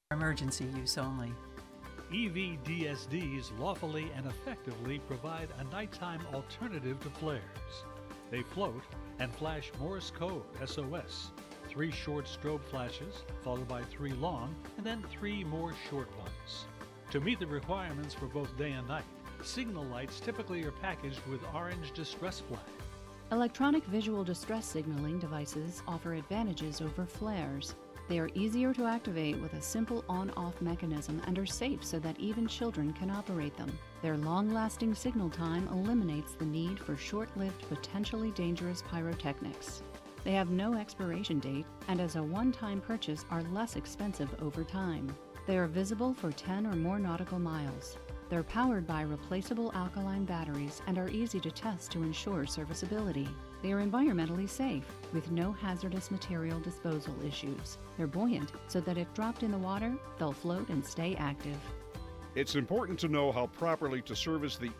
Emergency use only. EVDSDs lawfully and effectively provide a nighttime alternative to flares. They float and flash Morse code, SOS, 3 short strobe flashes, followed by 3 long, and then 3 more short ones. To meet the requirements for both day and night, signal lights typically are packaged with orange distress flag. Electronic visual distress signaling devices offer advantages over flares. They are easier to activate with a simple on-off mechanism and are safe so that even children can operate them. Their long-lasting signal time eliminates the need for short-lived, potentially dangerous pyrotechnics. They have no expiration date and as a one-time purchase are less expensive over time. They are visible for 10 or more nautical miles. They're powered by replaceable alkaline batteries and are easy to test to ensure serviceability. They are environmentally safe, with no hazardous material disposal issues. They're buoyant, so that if dropped in the water, they'll float and stay active. It's important to know how properly to service the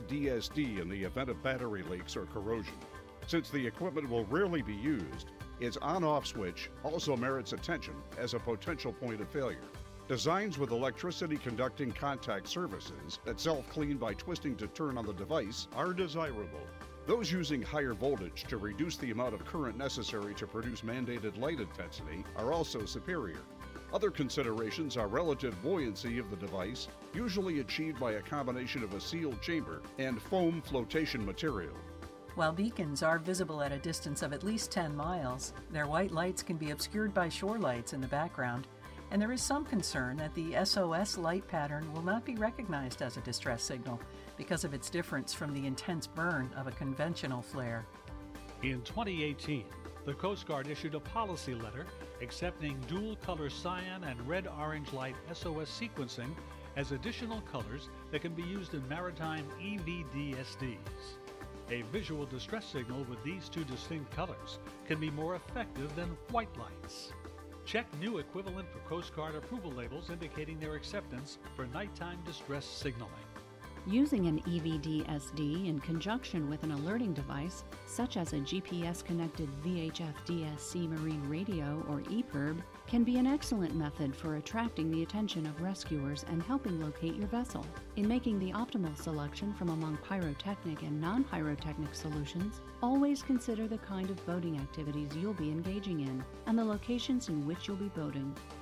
EVDSD in the event of battery leaks or corrosion. Since the equipment will rarely be used, its on-off switch also merits attention as a potential point of failure. Designs with electricity-conducting contact surfaces that self-clean by twisting to turn on the device are desirable. Those using higher voltage to reduce the amount of current necessary to produce mandated light intensity are also superior. Other considerations are relative buoyancy of the device, usually achieved by a combination of a sealed chamber and foam flotation material. While beacons are visible at a distance of at least 10 miles, their white lights can be obscured by shore lights in the background, and there is some concern that the SOS light pattern will not be recognized as a distress signal because of its difference from the intense burn of a conventional flare. In 2018, the Coast Guard issued a policy letter accepting dual-color cyan and red-orange light SOS sequencing as additional colors that can be used in maritime EVDSDs. A visual distress signal with these 2 distinct colors can be more effective than white lights. Check new equivalent for Coast Guard approval labels indicating their acceptance for nighttime distress signaling. Using an EVDSD in conjunction with an alerting device, such as a GPS-connected VHF DSC marine radio or EPIRB, can be an excellent method for attracting the attention of rescuers and helping locate your vessel. In making the optimal selection from among pyrotechnic and non-pyrotechnic solutions, always consider the kind of boating activities you'll be engaging in and the locations in which you'll be boating.